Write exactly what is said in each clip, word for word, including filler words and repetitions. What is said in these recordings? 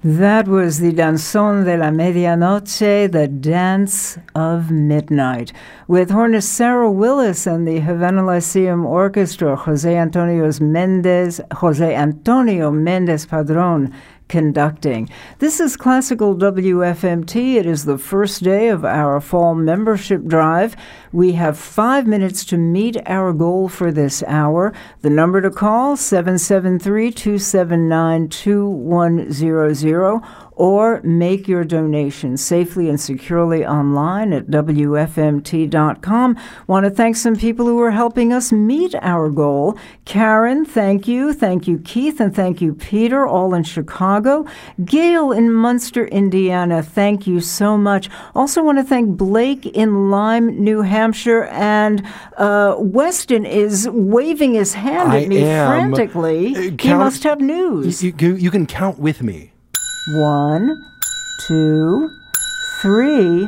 That was the Danzón de la Medianoche, the Dance of Midnight, with hornist Sarah Willis and the Havana Lyceum Orchestra, Jose Antonio Mendez, Jose Antonio Mendez Padron conducting. This is Classical W F M T. It is the first day of our fall membership drive. We have five minutes to meet our goal for this hour. The number to call, seven seven three, two seven nine, two one zero zero, or make your donation safely and securely online at W F M T dot com. Want to thank some people who are helping us meet our goal. Karen, thank you. Thank you, Keith, and thank you, Peter, all in Chicago. Gail in Munster, Indiana, thank you so much. Also want to thank Blake in Lyme, New Hampshire, and uh, Weston is waving his hand I at me am. frantically. Uh, he count, must have news. You, you, you can count with me. One, two, three,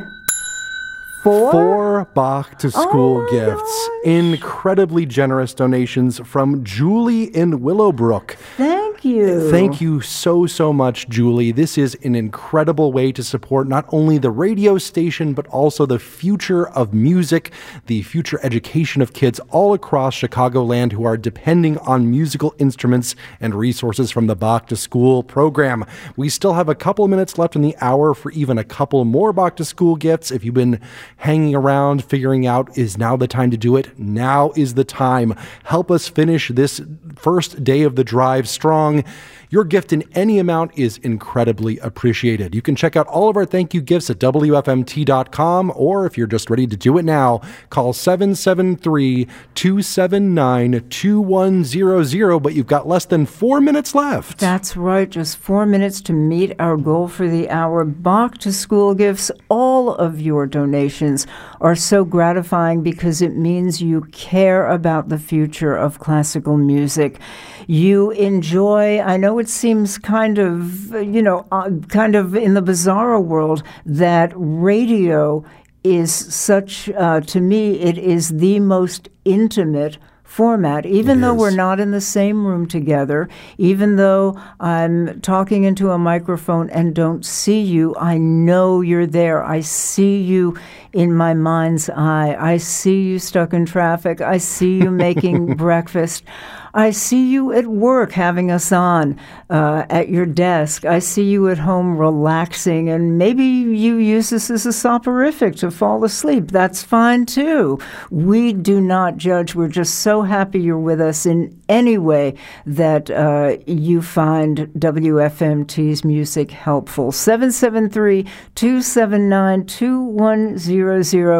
four. Four Bach to School Oh gifts. gosh. Incredibly generous donations from Julie in Willowbrook. Thank you. Thank you so, so much, Julie. This is an incredible way to support not only the radio station, but also the future of music, the future education of kids all across Chicagoland who are depending on musical instruments and resources from the Bach to School program. We still have a couple minutes left in the hour for even a couple more Bach to School gifts. If you've been hanging around figuring out, is now the time to do it? Now is the time. Help us finish this first day of the drive strong. Your gift in any amount is incredibly appreciated. You can check out all of our thank you gifts at W F M T dot com, or if you're just ready to do it now, call seven seven three, two seven nine, two one zero zero, but you've got less than four minutes left. That's right, just four minutes to meet our goal for the hour. Bach to School gifts, all of your donations are so gratifying because it means you care about the future of classical music. You enjoy, I know it seems kind of, you know, uh, kind of in the bizarro world that radio is such, uh, to me, it is the most intimate format, even It though is. we're not in the same room together, even though I'm talking into a microphone and don't see you, I know you're there. I see you in my mind's eye. I see you stuck in traffic. I see you making breakfast. I see you at work having us on uh, at your desk. I see you at home relaxing, and maybe you use this as a soporific to fall asleep. That's fine, too. We do not judge. We're just so happy you're with us in any way that uh, you find W F M T's music helpful. seven seven three, two seven nine, two one zero zero,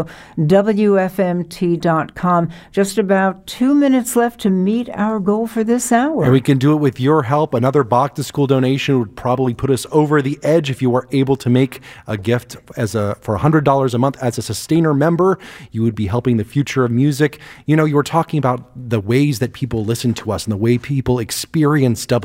W F M T dot com. Just about two minutes left to meet our goal for this hour. And we can do it with your help. Another Bach to School donation would probably put us over the edge if you were able to make a gift as a for one hundred dollars a month as a sustainer member. You would be helping the future of music. You know, you were talking about the ways that people listen to us and the way people experience